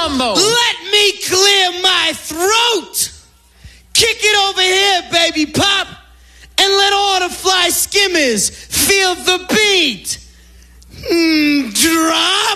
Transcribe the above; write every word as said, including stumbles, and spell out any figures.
mambo. Let me clear my throat. Kick it over here, baby pop. And let all the fly skimmers feel the beat. Mm, drop.